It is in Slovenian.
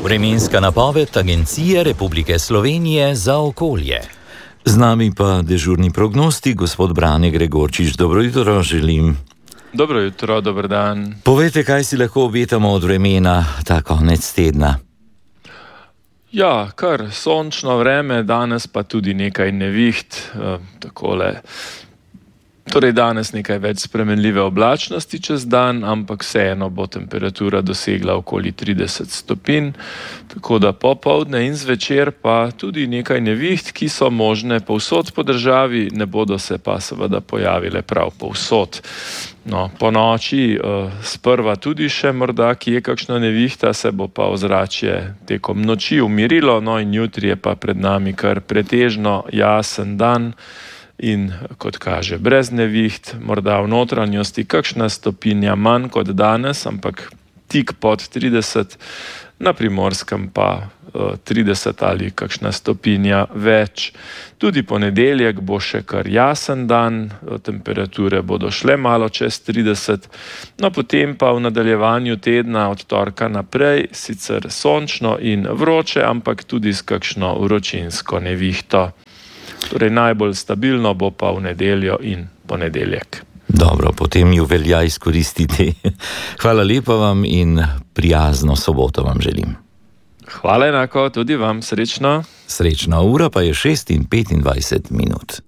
Vremenska napoved Agencije Republike Slovenije za okolje. Z nami pa dežurni prognostik, gospod Brane Gregorčič. Dobro jutro želim. Dobro jutro, dober dan. Povejte, kaj si lahko obetamo od vremena ta konec tedna? Ja, kar sončno vreme, danes pa tudi nekaj neviht, takole. Torej danes nekaj več spremenljive oblačnosti čez dan, ampak vseeno bo temperatura dosegla okoli 30 stopinj, tako da popoldne in zvečer pa tudi nekaj neviht, ki so možne povsod po državi, ne bodo se pa seveda pojavile prav povsod. No, po noči sprva tudi še morda kje kakšna nevihta, se bo pa ozračje tekom noči umirilo, no in jutri je pa pred nami kar pretežno jasen dan. In kot kaže, brez neviht, morda v notranjosti kakšna stopinja manj kot danes, ampak tik pod 30, na Primorskem pa 30 ali kakšna stopinja več. Tudi ponedeljek bo še kar jasen dan, temperature bodo šle malo čez 30, no potem pa v nadaljevanju tedna od torka naprej sicer sončno in vroče, ampak tudi s kakšno vročinsko nevihto. Torej najbolj stabilno bo pa v nedeljo in ponedeljek. Dobro, potem ju velja izkoristiti. Hvala lepa vam in prijazno soboto vam želim. Hvala enako, tudi vam, srečno. Srečno, ura pa je 6:25.